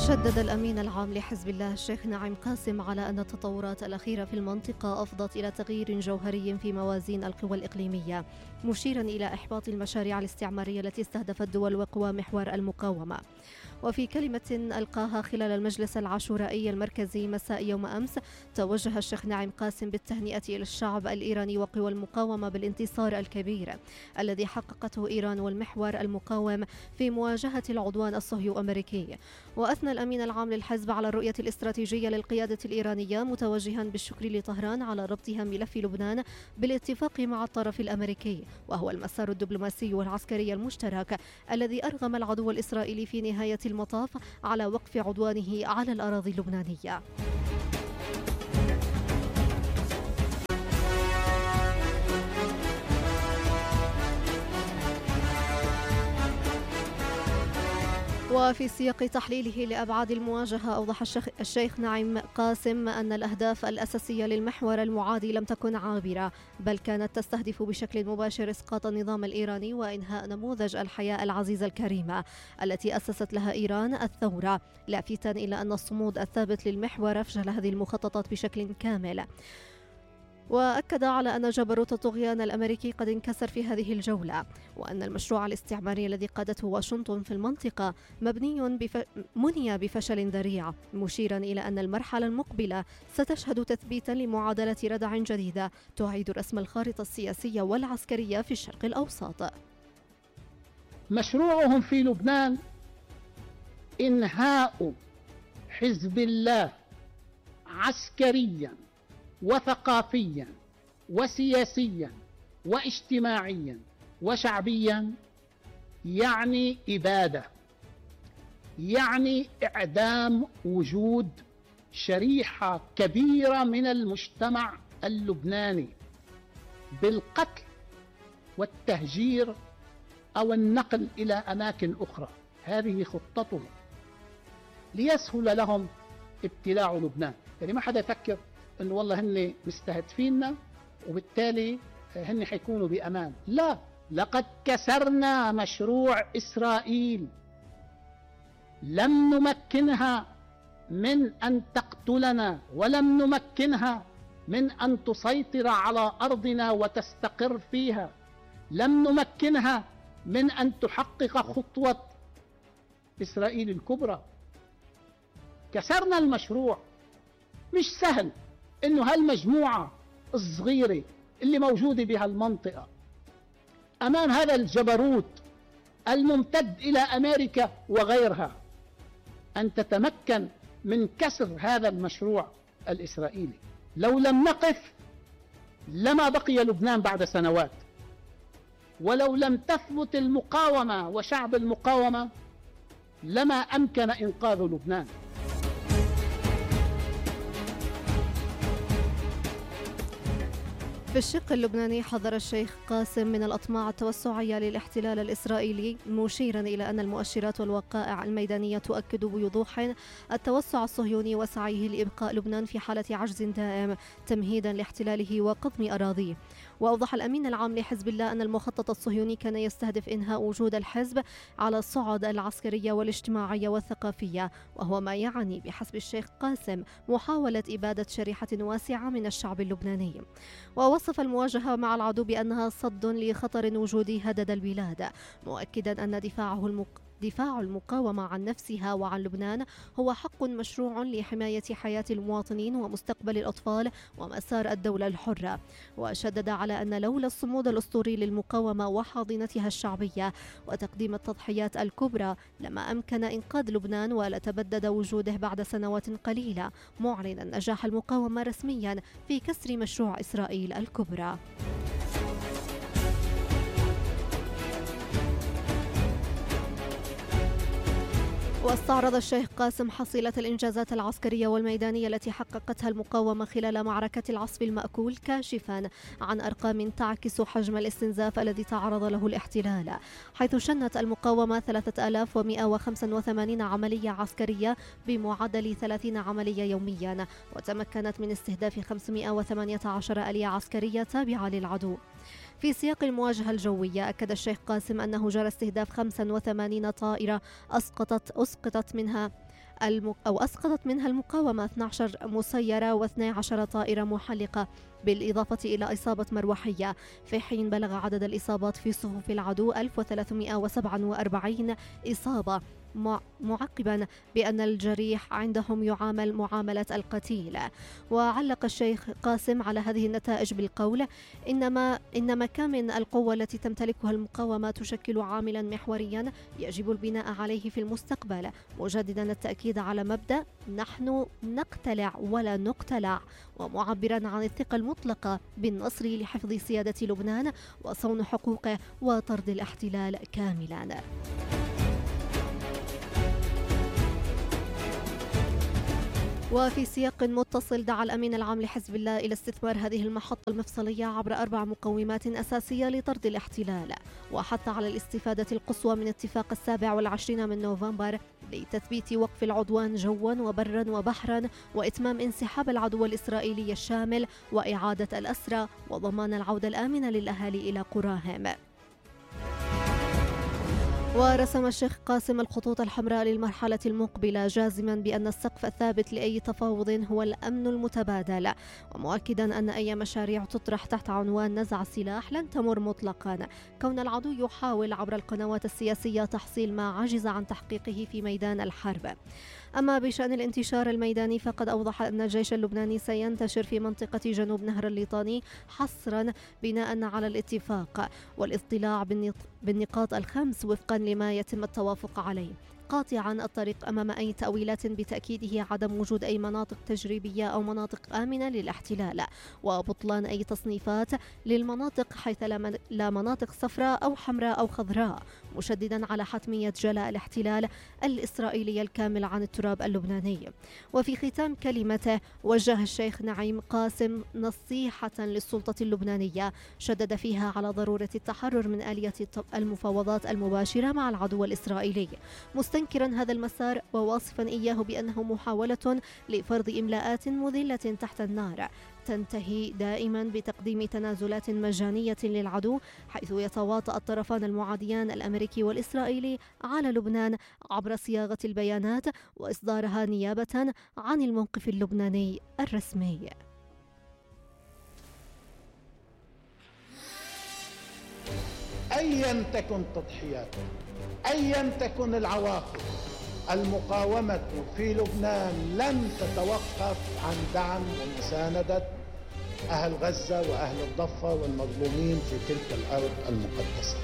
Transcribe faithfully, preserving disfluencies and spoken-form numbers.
شدد الأمين العام لحزب الله الشيخ نعيم قاسم على أن التطورات الأخيرة في المنطقة أفضت إلى تغيير جوهري في موازين القوى الإقليمية، مشيرا إلى إحباط المشاريع الاستعمارية التي استهدفت دول وقوى محور المقاومة. وفي كلمة ألقاها خلال المجلس العاشورائي المركزي مساء يوم أمس، توجه الشيخ نعيم قاسم بالتهنئة إلى الشعب الإيراني وقوى المقاومة بالانتصار الكبير الذي حققته إيران والمحور المقاوم في مواجهة العدوان الصهيوني الأمريكي. وأثنى الأمين العام للحزب على الرؤية الاستراتيجية للقيادة الإيرانية، متوجها بالشكر لطهران على ربطها ملف لبنان بالاتفاق مع الطرف الأمريكي، وهو المسار الدبلوماسي والعسكري المشترك الذي أرغم العدو الإسرائيلي في نهاية المطاف على وقف عدوانه على الأراضي اللبنانية. وفي سياق تحليله لأبعاد المواجهة، أوضح الشيخ نعيم قاسم أن الأهداف الأساسية للمحور المعادي لم تكن عابرة، بل كانت تستهدف بشكل مباشر إسقاط النظام الإيراني وإنهاء نموذج الحياة العزيزة الكريمة التي أسست لها إيران الثورة، لافتا إلى أن الصمود الثابت للمحور فشل هذه المخططات بشكل كامل. وأكد على أن جبروت الطغيان الأمريكي قد انكسر في هذه الجولة، وأن المشروع الاستعماري الذي قادته واشنطن في المنطقة مبني بف... مني بفشل ذريع، مشيرا إلى أن المرحلة المقبلة ستشهد تثبيتا لمعادلة ردع جديدة تعيد رسم الخارطة السياسية والعسكرية في الشرق الأوسط. مشروعهم في لبنان إنهاء حزب الله عسكريا وثقافيا وسياسيا واجتماعيا وشعبيا، يعني إبادة، يعني إعدام وجود شريحة كبيرة من المجتمع اللبناني بالقتل والتهجير أو النقل إلى أماكن أخرى. هذه خطتهم ليسهل لهم ابتلاع لبنان. يعني ما حدا يفكر إنه والله هن مستهدفيننا وبالتالي هن حيكونوا بأمان. لا، لقد كسرنا مشروع إسرائيل، لم نمكنها من أن تقتلنا، ولم نمكنها من أن تسيطر على أرضنا وتستقر فيها، لم نمكنها من أن تحقق خطوة إسرائيل الكبرى. كسرنا المشروع. مش سهل إنه هالمجموعة الصغيرة اللي موجودة بهالمنطقة أمام هذا الجبروت الممتد إلى أمريكا وغيرها أن تتمكن من كسر هذا المشروع الإسرائيلي. لو لم نقف لما بقي لبنان بعد سنوات، ولو لم تثبت المقاومة وشعب المقاومة لما أمكن إنقاذ لبنان. في الشق اللبناني، حذر الشيخ قاسم من الأطماع التوسعية للاحتلال الإسرائيلي، مشيرا إلى أن المؤشرات والوقائع الميدانية تؤكد بوضوح التوسع الصهيوني وسعيه لإبقاء لبنان في حالة عجز دائم تمهيدا لاحتلاله وقطم أراضيه. وأوضح الأمين العام لحزب الله أن المخطط الصهيوني كان يستهدف إنهاء وجود الحزب على الصعد العسكرية والاجتماعية والثقافية، وهو ما يعني بحسب الشيخ قاسم محاولة إبادة شريحة واسعة من الشعب اللبناني. ووصف المواجهة مع العدو بأنها صد لخطر وجودي هدد البلاد، مؤكدا أن دفاعه المق... دفاع المقاومة عن نفسها وعن لبنان هو حق مشروع لحماية حياة المواطنين ومستقبل الأطفال ومسار الدولة الحرة. وشدد على أن لولا الصمود الأسطوري للمقاومة وحاضنتها الشعبية وتقديم التضحيات الكبرى لما أمكن إنقاذ لبنان ولتبدد وجوده بعد سنوات قليلة، معلنا نجاح المقاومة رسميا في كسر مشروع إسرائيل الكبرى. واستعرض الشيخ قاسم حصيلة الإنجازات العسكرية والميدانية التي حققتها المقاومة خلال معركة العصف المأكول، كاشفا عن أرقام تعكس حجم الاستنزاف الذي تعرض له الاحتلال، حيث شنت المقاومة ثلاثة آلاف ومئة وخمسة وثمانين عملية عسكرية بمعدل ثلاثين عملية يوميا، وتمكنت من استهداف خمسمئة وثمانية عشر آلية عسكرية تابعة للعدو. في سياق المواجهة الجوية، أكد الشيخ قاسم أنه جرى استهداف خمسة وثمانين طائرة أسقطت أسقطت منها أو أسقطت منها المقاومة اثنتي عشرة مسيرة واثنتي عشرة طائرة محلقة، بالإضافة إلى إصابة مروحية، في حين بلغ عدد الإصابات في صفوف العدو ألف وثلاثمئة وسبعة وأربعين إصابة، معقبا بأن الجريح عندهم يعامل معاملة القتيل. وعلق الشيخ قاسم على هذه النتائج بالقول: إنما إن مكامن القوة التي تمتلكها المقاومة تشكل عاملا محوريا يجب البناء عليه في المستقبل، مجددا التأكيد على مبدأ نحن نقتلع ولا نقتلع، ومعبرا عن الثقة المطلقة بالنصر لحفظ سيادة لبنان وصون حقوقه وطرد الاحتلال كاملا. وفي سياق متصل، دعا الأمين العام لحزب الله إلى استثمار هذه المحطة المفصلية عبر أربع مقومات أساسية لطرد الاحتلال، وحث على الاستفادة القصوى من اتفاق السابع والعشرين من نوفمبر لتثبيت وقف العدوان جوا وبرا وبحرا، وإتمام انسحاب العدو الإسرائيلي الشامل، وإعادة الأسرى، وضمان العودة الآمنة للأهالي إلى قراهم. ورسم الشيخ قاسم الخطوط الحمراء للمرحلة المقبلة، جازما بأن السقف الثابت لأي تفاوض هو الأمن المتبادل، ومؤكدا أن أي مشاريع تطرح تحت عنوان نزع السلاح لن تمر مطلقا، كون العدو يحاول عبر القنوات السياسية تحصيل ما عجز عن تحقيقه في ميدان الحرب. أما بشأن الانتشار الميداني فقد أوضح أن الجيش اللبناني سينتشر في منطقة جنوب نهر الليطاني حصرا بناء على الاتفاق والاطلاع بالنقاط الخمس وفقا لما يتم التوافق عليه، قاطعا الطريق أمام أي تأويلات بتأكيده عدم وجود أي مناطق تجريبية أو مناطق آمنة للاحتلال، وبطلان أي تصنيفات للمناطق حيث لا مناطق صفراء أو حمراء أو خضراء، مشددا على حتمية جلاء الاحتلال الإسرائيلي الكامل عن التراب اللبناني. وفي ختام كلمته وجه الشيخ نعيم قاسم نصيحة للسلطة اللبنانية شدد فيها على ضرورة التحرر من آلية المفاوضات المباشرة مع العدو الإسرائيلي، مستنكرا هذا المسار وواصفا إياه بأنه محاولة لفرض إملاءات مذلة تحت النار تنتهي دائما بتقديم تنازلات مجانية للعدو، حيث يتواطأ الطرفان المعاديان الأمريكي والإسرائيلي على لبنان عبر صياغة البيانات وإصدارها نيابة عن الموقف اللبناني الرسمي. أيا تكن تضحياته، أيا تكن العواقب، المقاومة في لبنان لن تتوقف عن دعم ومساندة أهل غزة وأهل الضفة والمظلومين في تلك الأرض المقدسة.